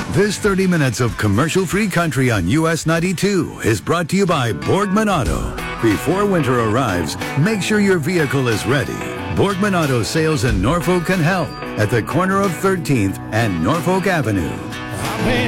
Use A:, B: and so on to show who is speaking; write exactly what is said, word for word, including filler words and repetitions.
A: This thirty minutes of commercial-free country on U S ninety-two is brought to you by Borgman Auto. Before winter arrives, make sure your vehicle is ready. Borgman Auto sales in Norfolk can help at the corner of thirteenth and Norfolk Avenue.